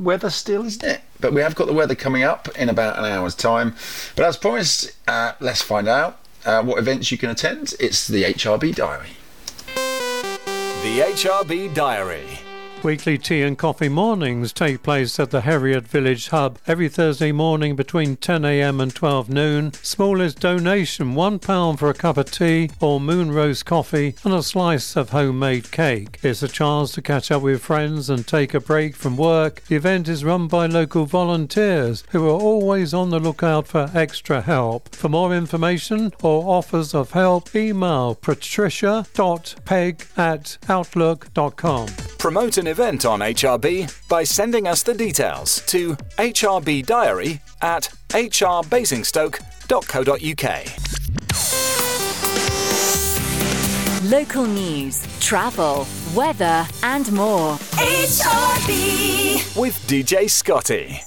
weather still, isn't it? But we have got the weather coming up in about an hour's time. But as promised, let's find out what events you can attend. It's the HRB Diary. The HRB Diary. Weekly tea and coffee mornings take place at the Heriot Village Hub every Thursday morning between 10 a.m. and 12 noon. Smallest donation £1 for a cup of tea or moon roast coffee and a slice of homemade cake. It's a chance to catch up with friends and take a break from work. The event is run by local volunteers who are always on the lookout for extra help. For more information or offers of help, email patricia.peg@outlook.com. Promote an event on HRB by sending us the details to hrbasingstoke.co.uk. Local news, travel, weather and more. HRB with DJ Scotty.